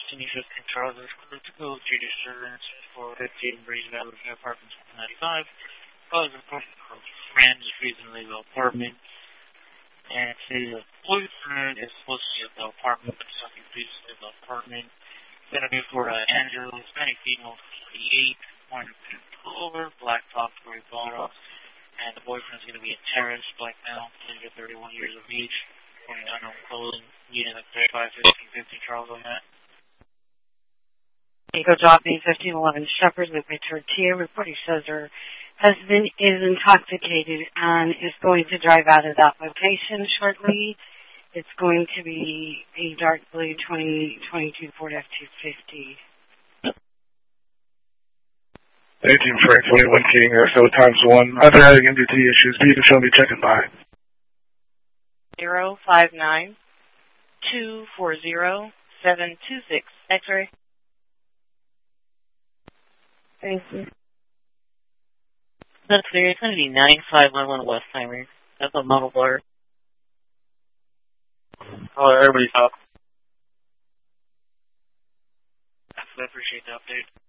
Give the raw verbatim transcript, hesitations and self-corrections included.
Can you just control this critical to disturbance for fifteen Breeze Valley Apartments ninety-five? Cause a person called friend is recently the apartment. And say the boyfriend is supposed to be at the apartment, but something previously at the apartment. Gonna be for uh, Angela, Hispanic female, forty-eight, one over, black top, gray bottom. And the boyfriend's gonna be a terrace, black male, thirty-one years of age, wearing unknown clothing, unit of thirty-five, fifteen, fifteen, Charles on that. Eco Joppy, fifteen eleven Shepherd with my Tortilla report. He says her husband is intoxicated and is going to drive out of that location shortly. It's going to be a dark blue twenty twenty-two Ford F two fifty. eighteen Frank, twenty-one King, S O times one. Other having M D T issues, but you can show me checking by. Zero five nine two four zero seven two six. X-ray. Thank you. That's clear. It's going to be nine five one one Westheimer. That's a model blur. Oh, everybody talk. I appreciate the update.